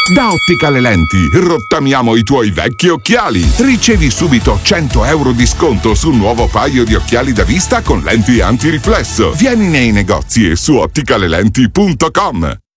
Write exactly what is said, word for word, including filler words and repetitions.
Da Otticale Lenti rottamiamo i tuoi vecchi occhiali. Ricevi subito cento euro di sconto su un nuovo paio di occhiali da vista con lenti antiriflesso. Vieni nei negozi e su otticalelenti punto com.